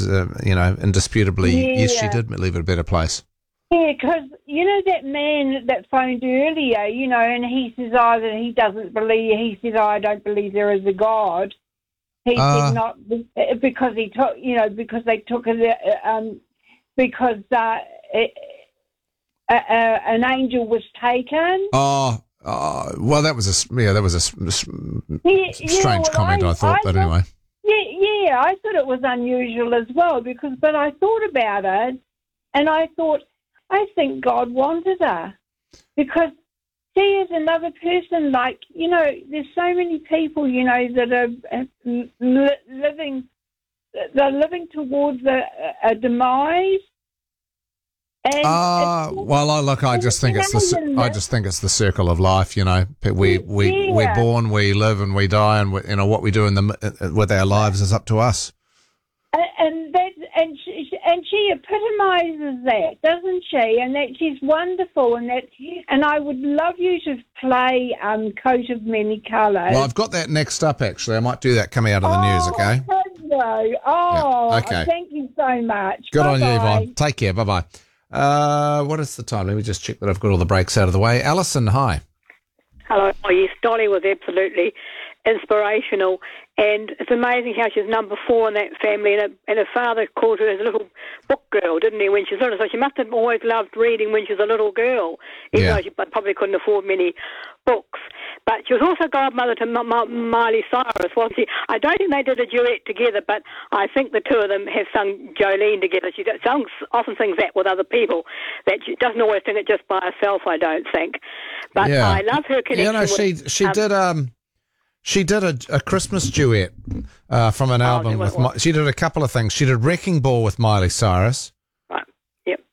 is, indisputably, yes, she did leave it a better place. Yeah, because, that man that phoned earlier, and he says, that he doesn't believe, he said, I don't believe there is a God. He said not, because he took, because they took it, because an angel was taken. Well, that was a strange comment, I thought, but anyway. Yeah, I thought it was unusual as well, but I thought about it, and I thought, I think God wanted her, because she is another person, there's so many people, that are living towards a demise. I just think it's the circle of life. We're born, we live, and we die, and what we do with our lives is up to us. And she epitomizes that, doesn't she? And that she's wonderful, and I would love you to play "Coat of Many Colours." Well, I've got that next up. Actually, I might do that coming out of the news. Okay. Hello. Okay. Thank you so much. Good Bye-bye. on you, Yvonne. Take care. Bye bye. What is the time? Let me just check that I've got all the breaks out of the way. Alison, hi. Hello. Oh, yes, Dolly was absolutely inspirational, and it's amazing how she's number 4 in that family, and her father called her his little book girl, didn't he, when she was little? So she must have always loved reading when she was a little girl, even though she probably couldn't afford many books. But she was also godmother to Miley Cyrus, wasn't she? I don't think they did a duet together, but I think the two of them have sung Jolene together. She often sings that with other people, that she doesn't always sing it just by herself, I don't think. But I love her connection. She did a Christmas duet from an album. She did a couple of things. She did Wrecking Ball with Miley Cyrus. Right, yep.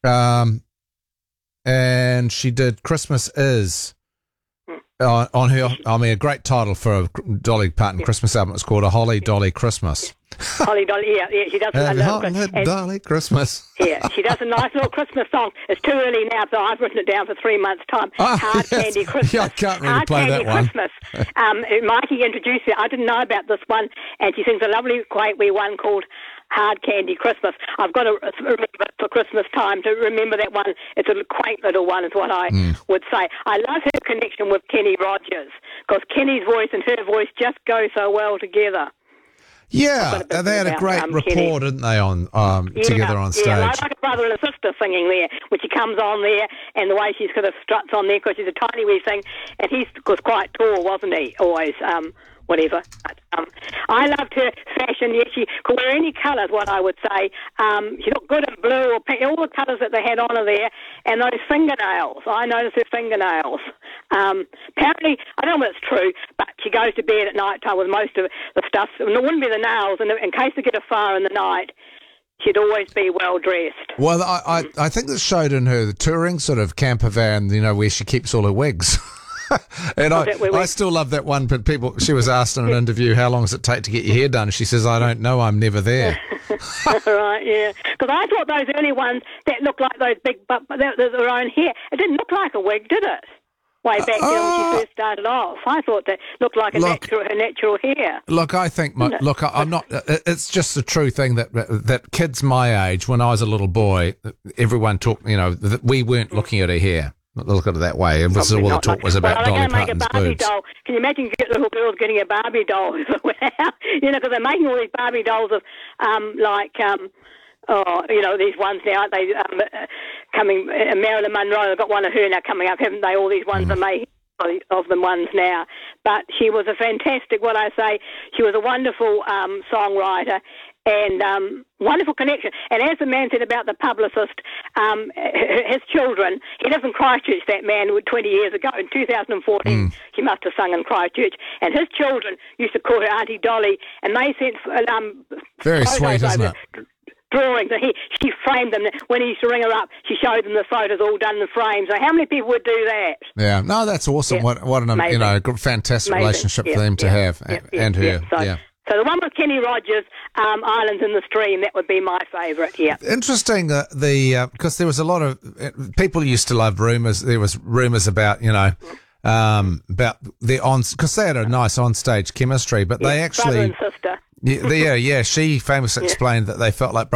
And she did Christmas Is on her, a great title for a Dolly Parton Christmas album. It's called A Holly Dolly Christmas. Holly Dolly, yeah, she does. Dolly Christmas. Yeah, she does a nice little Christmas song. It's too early now, so I've written it down for 3 months' time. Hard Candy Christmas. Yeah, I can't really play that one. Christmas. Mikey introduced it. I didn't know about this one, and she sings a lovely, great wee one called Hard Candy Christmas. I've got to remember it for Christmas time to remember that one. It's a quaint little one, is what I would say. I love her connection with Kenny Rogers, because Kenny's voice and her voice just go so well together. Yeah, they had a great rapport, didn't they, together on stage? Yeah, like a brother and a sister singing there, when she comes on there, and the way she sort of struts on there, because she's a tiny wee thing, and he was quite tall, wasn't he, always, whatever. I loved her fashion. Yeah, she could wear any colours, what I would say. She looked good in blue or pink, all the colours that they had on her there, and those fingernails. I noticed her fingernails. Apparently, I don't know if it's true, but she goes to bed at night time with most of the stuff. And it wouldn't be the nails, and in case they get her far in the night, she'd always be well dressed. Well, I think that showed in her the touring sort of camper van, where she keeps all her wigs. And I still love that one, but she was asked in an interview, how long does it take to get your hair done? She says, I don't know, I'm never there. Right, yeah. Because I thought those early ones that looked like those big, their own hair, it didn't look like a wig, did it? Way back when she first started off. I thought that looked like her natural hair. Look, I think, I'm not, it's just a true thing that kids my age, when I was a little boy, everyone talked, we weren't looking at her hair. Look at it that way. All the talk was about Dolly Parton's boobs. Doll. Can you imagine little girls getting a Barbie doll? Because they're making all these Barbie dolls of, these ones now, aren't they, coming, Marilyn Monroe, they've got one of her now coming up, haven't they? All these ones are making of them ones now. But she was a fantastic, she was a wonderful songwriter, and wonderful connection. And as the man said about the publicist, his children, he lives in Christchurch, that man, 20 years ago. In 2014, she must have sung in Christchurch. And his children used to call her Auntie Dolly, and they sent very sweet, isn't it? Drawings, and she framed them. When he used to ring her up, she showed them the photos all done in the frames. So how many people would do that? Yeah, no, that's awesome. Yeah. What an fantastic relationship for them to have, and her. So the one with Kenny Rogers, Islands in the Stream, that would be my favourite, yeah. Interesting, because there was a lot of, people used to love rumours. There was rumours about, about their because they had a nice onstage chemistry, but they actually... Brother and sister. Yeah, she famously explained that they felt like